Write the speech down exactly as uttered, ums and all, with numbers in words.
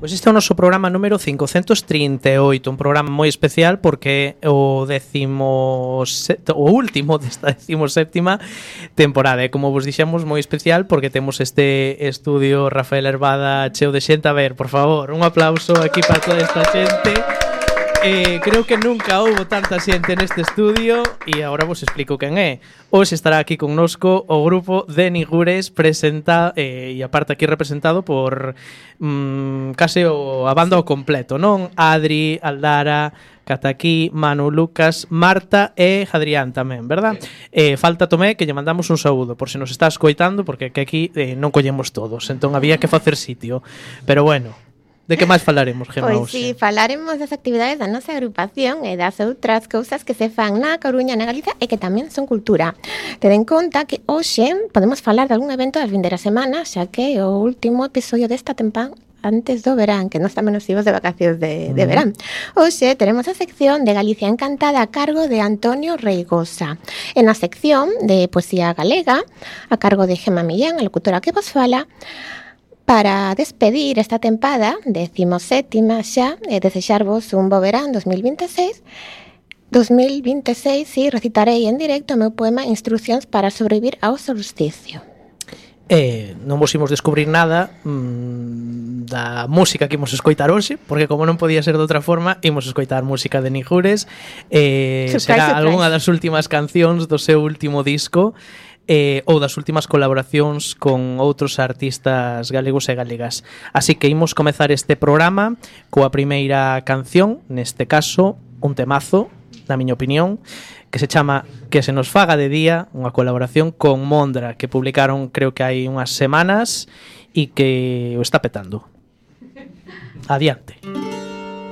Pois este é o noso programa número cincocentos trinta e oito, un programa moi especial porque é o décimo set, o último desta décimo séptima temporada. E como vos dixemos, moi especial porque temos este estudio Rafael Herbada cheo de xente. A ver, por favor, un aplauso aquí para toda esta xente. Eh, creo que nunca houbo tanta xente neste estudio e agora vos explico quen é. Hoxe estará aquí connosco o grupo de Nigures presenta eh, e aparte aquí representado por mm, case o, a banda ao completo, non? Adri, Aldara, Cataquí, Manu, Lucas, Marta e Adrián tamén, verdad? Eh, falta Tomé, que lle mandamos un saúdo por se nos está escoitando, porque que aquí eh, non collemos todos, entón había que facer sitio. Pero bueno, de que máis falaremos, Gemma? Pois si, sí, falaremos das actividades da nosa agrupación e das outras cousas que se fan na Coruña, na Galiza e que tamén son cultura. Ten en conta que hoxe podemos falar de algún evento das vindeiras semanas, xa que é o último episodio desta tempada antes do verán, que nos tamén nos imos de vacacións de, de verán. Hoxe teremos a sección de Galicia Encantada a cargo de Antonio Reigosa. En a sección de Poesía Galega, a cargo de Gemma Millán, a locutora que vos fala. Para despedir esta tempada, decimoséptima xa, e desexarvos un bo verán dos mil veintiséis, dos mil veintiséis, si, recitarei en directo o meu poema Instruccións para sobrevivir ao solsticio. Eh, non vos imos descubrir nada mmm, da música que imos escoitar hoxe, porque como non podía ser de outra forma, imos escoitar música de Nigures. Eh, surprise, será surprise. Algunha das últimas cancións do seu último disco, Eh, ou das últimas colaboracións con outros artistas galegos e galegas. Así que imos comezar este programa coa primeira canción, neste caso un temazo, na miña opinión, que se chama Que se nos faga de día, unha colaboración con Mondra, que publicaron creo que hai unhas semanas e que o está petando. Adiante.